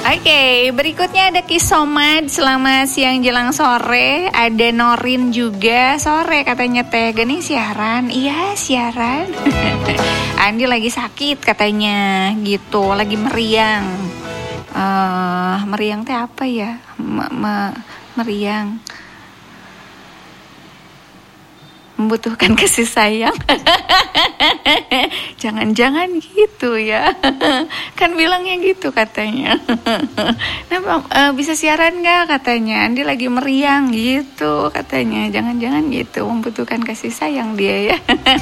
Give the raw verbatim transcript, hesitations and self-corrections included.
Oke, berikutnya ada Kisomad. Selamat siang jelang sore. Ada Norin juga. Sore katanya Teh Geni siaran. Iya siaran. Andi lagi sakit katanya gitu. Lagi meriang. uh, Meriang teh apa ya? M- m- Meriang membutuhkan kasih sayang. Jangan-jangan gitu ya. Kan bilangnya gitu katanya. Nah, uh, bisa siaran gak katanya? Andi lagi meriang gitu katanya. Jangan-jangan gitu membutuhkan kasih sayang dia ya.